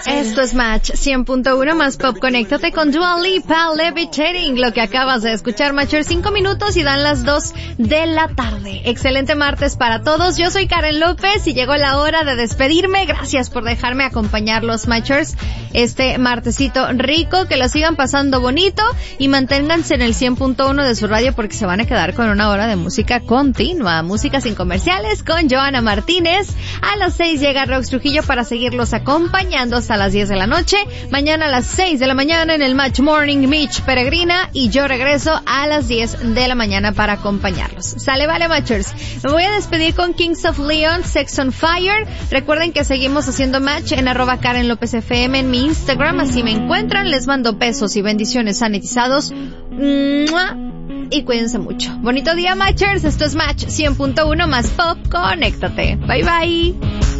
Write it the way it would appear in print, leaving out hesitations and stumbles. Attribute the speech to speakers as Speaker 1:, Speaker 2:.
Speaker 1: Esto es Match 100.1 más Pop. Conéctate con Dua Lipa, Levitating. Lo que acabas de escuchar, Matcher, 5 minutos y dan las 2 de la tarde. Excelente martes para todos. Yo soy Karen López y llegó la hora de despedirme. Gracias por dejarme acompañarlos, Matchers, este martesito rico. Que lo sigan pasando bonito y manténganse en el 100.1 de su radio porque se van a quedar con una hora de música continua. Música sin comerciales con Joana Martínez. A las 6 llega Rox Trujillo para seguirlos acompañando hasta las 10 de la noche. Mañana a las 6 de la mañana en el Match Morning Mitch Peregrina y yo regreso a las 10 de la mañana para acompañarlos. Sale, vale, Matchers. Me voy a despedir con Kings of Leon, Sex on Fire. Recuerden que seguimos haciendo match en @KarenLópezFM en mi Instagram. Así me encuentran. Les mando besos y bendiciones sanitizados. ¡Mua! Y cuídense mucho. Bonito día, Matchers. Esto es Match 100.1 más Pop. Conéctate. Bye bye.